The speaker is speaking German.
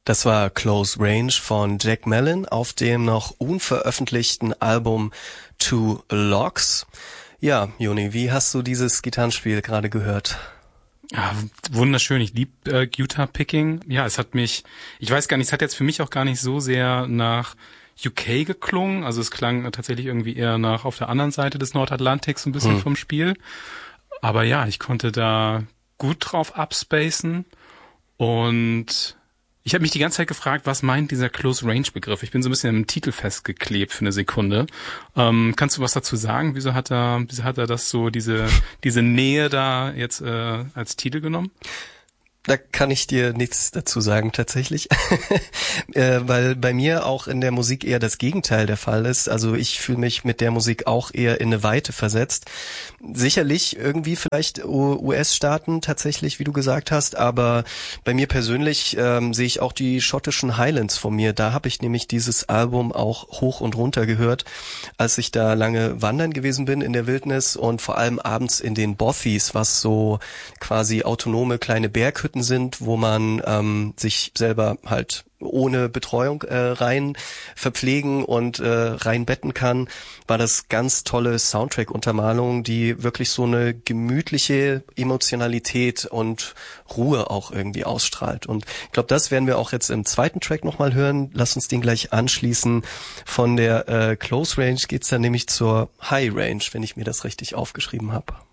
Das war Close Range von Jack Mellon auf dem noch unveröffentlichten Album Two Logs. Ja, Joni, wie hast du dieses Gitarrenspiel gerade gehört? Ja, wunderschön. Ich liebe Guitar Picking. Ja, es hat mich, ich weiß gar nicht, es hat jetzt für mich auch gar nicht so sehr nach UK geklungen. Also es klang tatsächlich irgendwie eher nach auf der anderen Seite des Nordatlantiks ein bisschen vom Spiel. Aber ja, ich konnte da gut drauf abspacen und ich habe mich die ganze Zeit gefragt, was meint dieser Close-Range-Begriff? Ich bin so ein bisschen im Titel festgeklebt für eine Sekunde. Kannst du was dazu sagen? Wieso hat er das so, diese Nähe da jetzt als Titel genommen? Da kann ich dir nichts dazu sagen tatsächlich, weil bei mir auch in der Musik eher das Gegenteil der Fall ist. Also ich fühle mich mit der Musik auch eher in eine Weite versetzt. Sicherlich irgendwie vielleicht US-Staaten tatsächlich, wie du gesagt hast, aber bei mir persönlich sehe ich auch die schottischen Highlands vor mir. Da habe ich nämlich dieses Album auch hoch und runter gehört, als ich da lange wandern gewesen bin in der Wildnis und vor allem abends in den Bothies, was so quasi autonome kleine Berghütten sind, wo man sich selber halt ohne Betreuung rein verpflegen und rein betten kann, war das ganz tolle Soundtrack-Untermalung, die wirklich so eine gemütliche Emotionalität und Ruhe auch irgendwie ausstrahlt. Und ich glaube, das werden wir auch jetzt im zweiten Track nochmal hören. Lass uns den gleich anschließen. Von der Close Range geht's dann nämlich zur High Range, wenn ich mir das richtig aufgeschrieben habe.